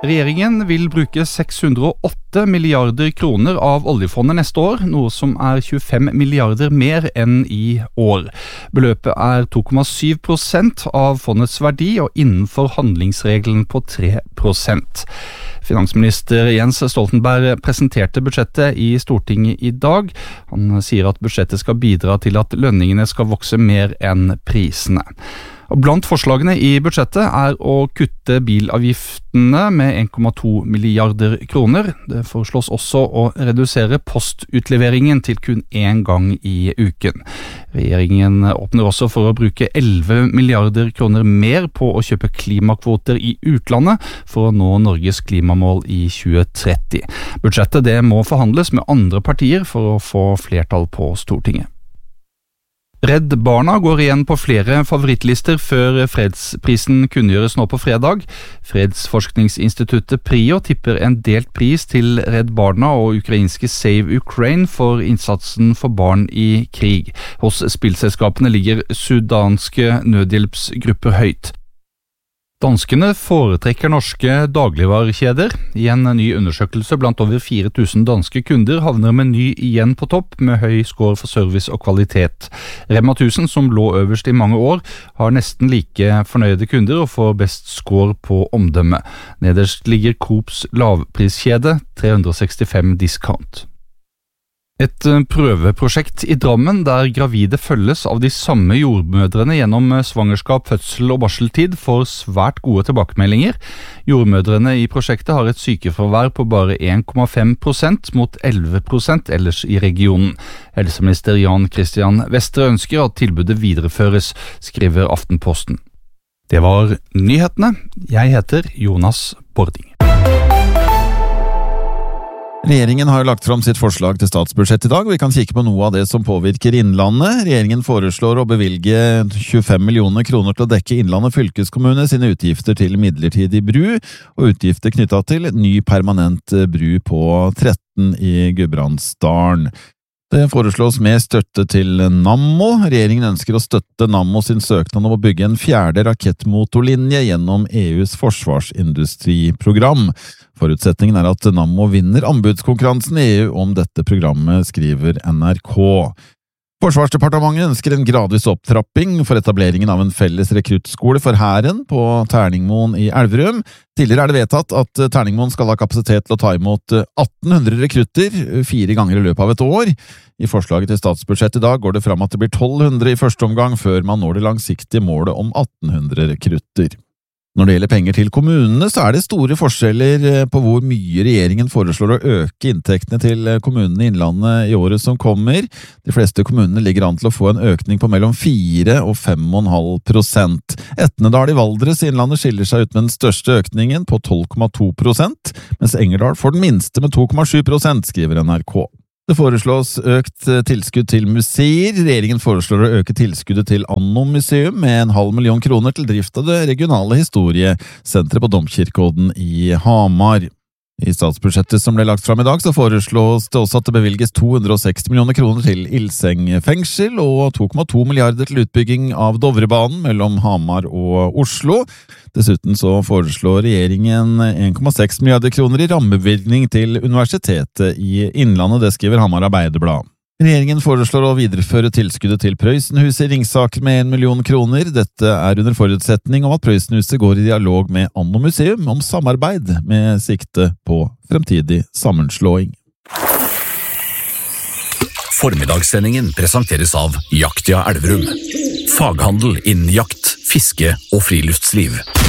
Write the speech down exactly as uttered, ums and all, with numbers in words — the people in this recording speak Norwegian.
Regjeringen vil bruke seks hundre og åtte milliarder kroner av oljefondet neste år, noe som er tjuefem milliarder mer enn i år. Beløpet er to komma syv prosent av fondets verdi og innenfor handlingsregelen på tre prosent. Finansminister Jens Stoltenberg presenterte budsjettet i Stortinget i dag. Han sier at budsjettet skal bidra til at lønningene skal vokse mer enn prisene. Og blant forslagene i budsjettet er å kutte bilavgiftene med en komma to milliarder kroner. Det foreslås også å redusere postutleveringen til kun én gang i uken. Regjeringen åpner også for å bruke elleve milliarder kroner mer på å kjøpe klimakvoter i utlandet for å nå Norges klimamål i tjue tretti. Budsjettet det må forhandles med andre partier for å få flertall på Stortinget. Redd Barna går igjen på flere favorittlister før fredsprisen kunngjøres nå på fredag. Fredsforskningsinstituttet PRIO tipper en delt pris til Redd Barna og ukrainske Save Ukraine for innsatsen for barn i krig. Hos spillselskapene ligger sudanske nødhjelpsgrupper høyt. Danskene foretrekker norske dagligvarekjeder. I en ny undersøkelse blant over fire tusen danske kunder havner Meny igjen på topp med høy score for service og kvalitet. Rema tusen, som lå øverst i mange år, har nesten like fornøyde kunder og får best score på omdømme. Nederst ligger Coops lavpriskjede tre hundre og sekstifem discount. Et prøveprosjekt i Drammen der gravide følges av de samme jordmødrene gjennom svangerskap, fødsel og barseltid får svært gode tilbakemeldinger. Jordmødrene i prosjektet har et sykefravær på bare en komma fem prosent mot elleve prosent ellers i regionen. Helseminister Jan Christian Vestre ønsker at tilbudet videreføres, skriver Aftenposten. Det var nyhetene. Jeg heter Jonas Bording. Regjeringen har lagt fram sitt forslag til statsbudsjett i dag, og vi kan kikke på noe av det som påvirker Innlandet. Regjeringen foreslår å bevilge tjuefem millioner kroner til å dekke Innlandet fylkeskommune sine utgifter til midlertidig bru, og utgifter knyttet til ny permanent bru på tretten i Gudbrandsdalen. Det foreslås mer støtte til Nammo. Regjeringen ønsker å støtte Nammo sin søknad om å bygge en fjerde rakettmotorlinje gjennom E U's forsvarsindustriprogram. Forutsetningen er at Nammo vinner anbudskonkurransen i E U om dette programmet, skriver N R K. Forsvarsdepartementet ønsker en gradvis opptrapping for etableringen av en felles rekruttskole for hæren på Terningmoen i Elverum. Tidligere er det vedtatt at Terningmoen skal ha kapasitet til å ta imot atten hundre rekrutter fire ganger i løpet av et år. I forslaget til statsbudsjett i dag går det fram at det blir tolv hundre i første omgang før man når det langsiktige målet om atten hundre rekrutter. Når det gjelder penger til kommunene, så er det store forskjeller på hvor mye regjeringen foreslår å øke inntektene til kommunene i Innlandet i året som kommer. De fleste kommunene ligger an til å få en økning på mellom fire og fem komma fem prosent. Etnedal i Valdres i Innlandet skiller seg ut med den største økningen på tolv komma to prosent, mens Engerdal får den minste med to komma sju prosent, skriver N R K. Det foreslås økt tilskudd til museer. Regjeringen foreslår å øke tilskuddet til Anno museum med en halv million kroner til drift av det regionale historiesenteret på Domkirkeodden i Hamar. I statsbudsjettet som ble lagt fram i dag, så foreslås det også at det bevilges to hundre og seksti millioner kroner til Ilseng fengsel og to komma to milliarder til utbygging av Dovrebanen mellom Hamar og Oslo. Dessuten så foreslår regjeringen en komma seks milliarder kroner i rammebevilgning til Universitetet i Innlandet, det skriver Hamar Arbeiderblad. Regjeringen foreslår å videreføre tilskuddet til Prøysenhuset i Ringsaker med en million kroner. Dette er under forutsetning om at Prøysenhuset går i dialog med Anno museum om samarbeid med sikte på fremtidig sammenslåing. Formiddagssendingen presenteres av Jaktia Elverum. Faghandel innen jakt, fiske og friluftsliv.